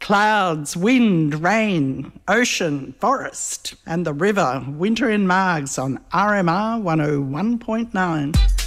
Clouds, wind, rain, ocean, forest, and the river. Winter in Margs on RMR 101.9.